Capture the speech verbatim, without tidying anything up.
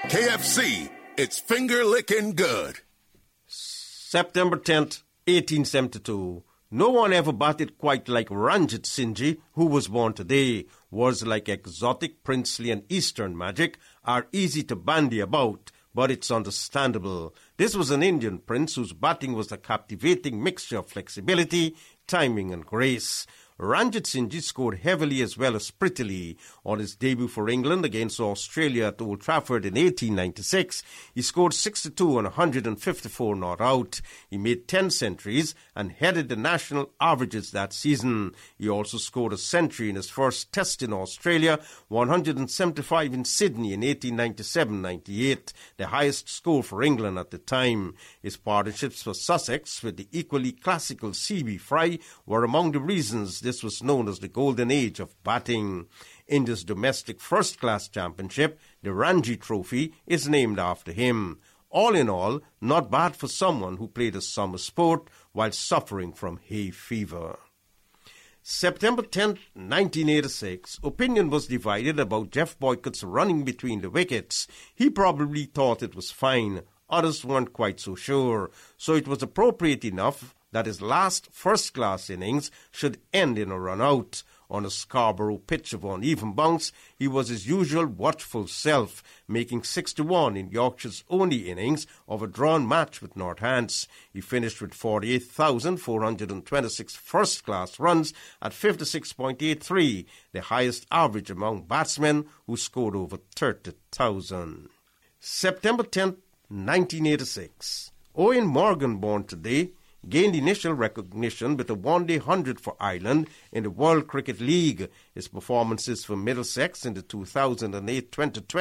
K F C, it's finger-licking good. September tenth, eighteen seventy-two. No one ever batted quite like Ranjit Singh, who was born today. Words like exotic, princely and eastern magic are easy to bandy about, but it's understandable. This was an Indian prince whose batting was a captivating mixture of flexibility, timing and grace. Ranjit Singh scored heavily as well as prettily. On his debut for England against Australia at Old Trafford in eighteen ninety-six, he scored sixty-two on one hundred fifty-four not out. He made ten centuries and headed the national averages that season. He also scored a century in his first test in Australia, one hundred seventy-five in Sydney in eighteen ninety-seven ninety-eight, the highest score for England at the time. His partnerships for Sussex with the equally classical C B Fry were among the reasons this was known as the golden age of batting. India's domestic first-class championship, the Ranji Trophy, is named after him. All in all, not bad for someone who played a summer sport while suffering from hay fever. September tenth, nineteen eighty-six, opinion was divided about Jeff Boycott's running between the wickets. He probably thought it was fine. Others weren't quite so sure. So it was appropriate enough that his last first-class innings should end in a run-out. On a Scarborough pitch of uneven bounce, he was his usual watchful self, making sixty-one in Yorkshire's only innings of a drawn match with Northants. He finished with forty-eight thousand four hundred twenty-six first-class runs at fifty-six point eight three, the highest average among batsmen who scored over thirty thousand. September tenth, nineteen eighty-six. Owen Morgan, born today, gained initial recognition with a one-day hundred for Ireland in the World Cricket League. His performances for Middlesex in the two thousand eight twenty twenty